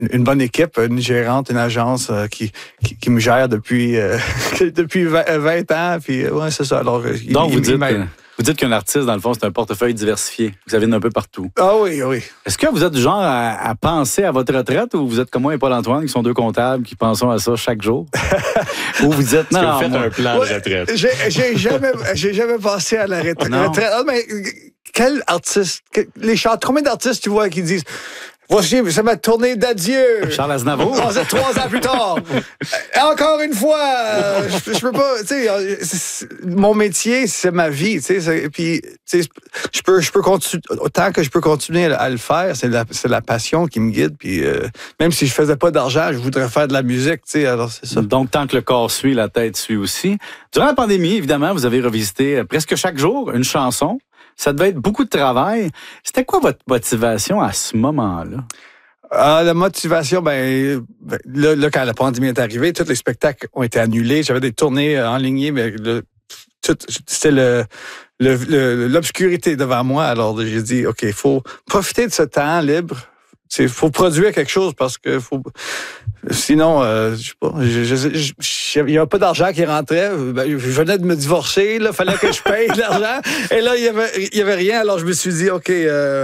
une bonne équipe, une gérante, une agence qui me gère depuis 20 ans. Puis ouais, c'est ça. Alors, donc, vous dites qu'un artiste, dans le fond, c'est un portefeuille diversifié. Vous avez un peu partout. Ah oui, oui. Est-ce que vous êtes du genre à penser à votre retraite ou vous êtes comme moi et Paul-Antoine, qui sont deux comptables, qui pensons à ça chaque jour? Ou vous êtes... Non, vous faites un plan de retraite. J'ai jamais pensé à la retraite. Ah, mais quel artiste... Combien d'artistes tu vois qui disent... Voici, c'est ma tournée d'adieu. Charles Aznavour. 3 ans plus tard. Encore une fois, je peux pas, tu sais, mon métier, c'est ma vie, tu sais, puis, tu sais, je peux continuer, autant que je peux continuer à le faire, c'est la passion qui me guide, puis même si je faisais pas d'argent, je voudrais faire de la musique, tu sais, alors c'est ça. Donc, tant que le corps suit, la tête suit aussi. Durant la pandémie, évidemment, vous avez revisité presque chaque jour une chanson. Ça devait être beaucoup de travail. C'était quoi votre motivation à ce moment-là? La motivation, là, quand la pandémie est arrivée, tous les spectacles ont été annulés. J'avais des tournées enlignées, mais c'était l'obscurité devant moi. Alors, j'ai dit, OK, il faut profiter de ce temps libre. Il faut produire quelque chose parce que sinon, je sais pas, il n'y avait pas d'argent qui rentrait. Je venais de me divorcer, il fallait que je paye de l'argent. Et là, il y avait rien. Alors, je me suis dit, OK,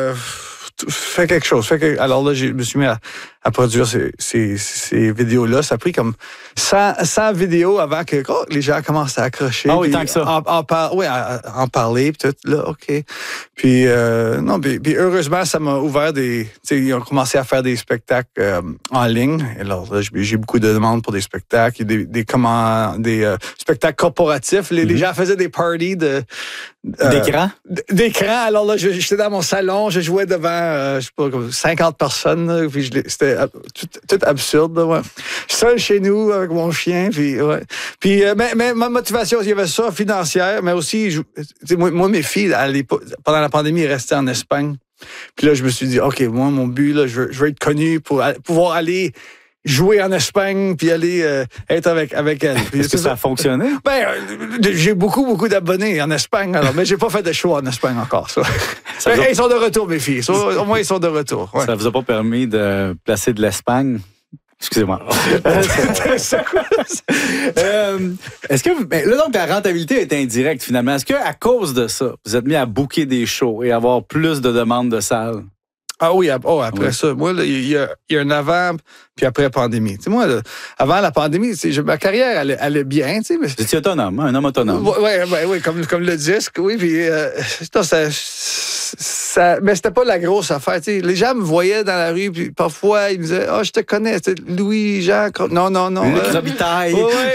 fais quelque chose. Alors là, je me suis mis à produire ces vidéos-là. Ça a pris comme 100 vidéos avant que les gens commencent à accrocher. Ah oui, tant que ça. En parler, puis tout, là, OK. Puis, puis heureusement, ça m'a ouvert ils ont commencé à faire des spectacles en ligne. Et alors là, j'ai beaucoup de demandes pour des spectacles, des spectacles corporatifs. Les gens faisaient des parties d'écran? D'écran. Alors là, j'étais dans mon salon, je jouais devant, je sais pas, comme 50 personnes, là, puis c'était tout absurde, là, ouais. Seul chez nous, avec mon chien, puis ouais. Puis, mais ma motivation, il y avait ça, financière, mais aussi, moi, mes filles, pendant la pandémie, elles restaient en Espagne. Puis là, je me suis dit, OK, moi, mon but, là, je veux être connu pour pouvoir aller jouer en Espagne puis aller être avec elle. Est-ce que ça a fonctionné? J'ai beaucoup d'abonnés en Espagne, alors, mais j'ai pas fait de show en Espagne encore, ça. Ils sont de retour, mes filles. Au moins, ils sont de retour. Ouais. Ça vous a pas permis de placer de l'Espagne? Excusez-moi. Est-ce que là, donc, la rentabilité est indirecte, finalement. Est-ce qu'à cause de ça, vous êtes mis à booker des shows et avoir plus de demandes de salles? Ah oui, après ça. Moi, il y a un avant puis après pandémie. Tu sais, moi, avant la pandémie, ma carrière allait bien. Tu sais, mais... Vous étiez autonome, un homme autonome. Oui, comme le disque, oui. Puis mais c'était pas la grosse affaire. Tu sais, les gens me voyaient dans la rue, puis parfois ils me disaient, je te connais, Louis-Jean. Non. Luc Robitaille.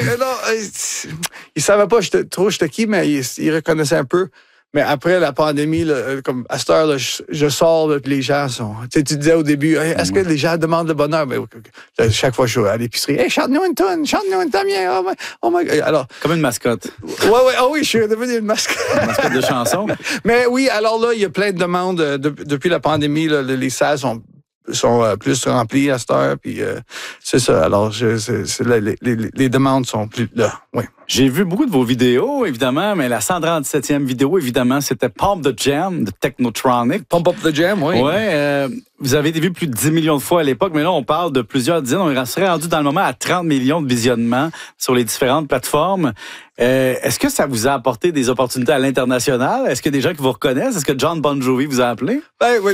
Ils savaient pas j'étais qui, mais ils reconnaissaient un peu. Mais après la pandémie, là, comme à cette heure, là, je sors, là, puis les gens sont... Tu disais au début, est-ce que les gens demandent le bonheur? Mais chaque fois que je suis à l'épicerie, chante-nous une tonne, bien. Oh my God. Alors, comme une mascotte. Oui, je suis devenu une mascotte. Une mascotte de chanson. Mais oui, alors là, il y a plein de demandes. Depuis la pandémie, là, les salles sont plus remplies à cette heure, puis c'est ça. Alors, les demandes sont plus là, oui. J'ai vu beaucoup de vos vidéos, évidemment, mais la 137e vidéo, évidemment, c'était Pump the Jam de Technotronic. Pump Up the Jam, oui. Oui, vous avez été vu plus de 10 millions de fois à l'époque, mais là, on parle de plusieurs dizaines. On serait rendu dans le moment à 30 millions de visionnements sur les différentes plateformes. Est-ce que ça vous a apporté des opportunités à l'international? Est-ce qu'il y a des gens qui vous reconnaissent? Est-ce que John Bon Jovi vous a appelé?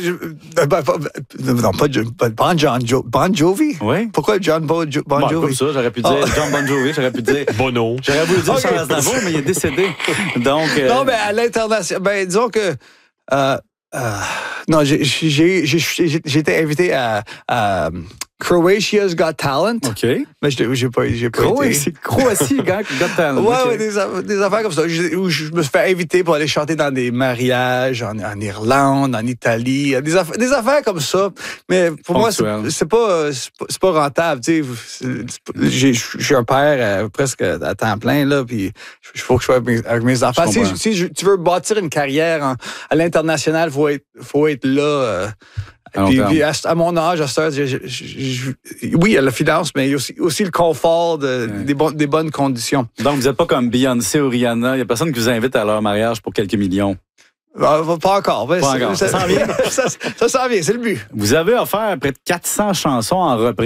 Non, pas Bon Jovi? Oui. Pourquoi John Bon Jovi? Comme ça, j'aurais pu dire John Bon Jovi, j'aurais pu dire Bono. J'aurais voulu dire Charles Aznavour, mais il est décédé. Donc, non, mais à l'international, disons que... non, j'ai été invité à Croatia's Got Talent. OK. Mais j'ai pas été. Croatie Got Talent. Ouais, des affaires comme ça. Où je me suis fait inviter pour aller chanter dans des mariages en Irlande, en Italie. Des affaires comme ça. Mais pour moi, c'est pas rentable. Tu sais, je suis un père presque à temps plein, là, puis il faut que je sois avec mes enfants. Si tu veux bâtir une carrière à l'international, faut être là. Puis à mon âge, à cette heure, oui, il y a la finance, mais il y a aussi le confort des bonnes conditions. Donc, vous n'êtes pas comme Beyoncé ou Rihanna. Il n'y a personne qui vous invite à leur mariage pour quelques millions. Pas encore. Pas encore. Ça s'en vient. Ça s'en vient, c'est le but. Vous avez offert près de 400 chansons en reprise.